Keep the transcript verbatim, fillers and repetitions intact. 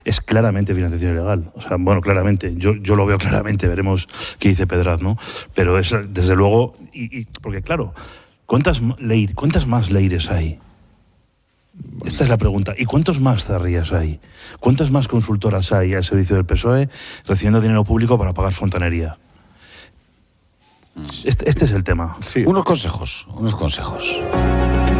es claramente financiación ilegal. O sea, bueno, claramente, yo, yo lo veo claramente, veremos qué dice Pedraz, ¿no? Pero es, desde luego, y, y, porque claro, ¿cuántas, leir, ¿cuántas más leires hay? Esta es la pregunta. ¿Y cuántos más zarrías hay? ¿Cuántas más consultoras hay al servicio del P S O E recibiendo dinero público para pagar fontanería? Este, este es el tema. Sí. Unos consejos, unos consejos.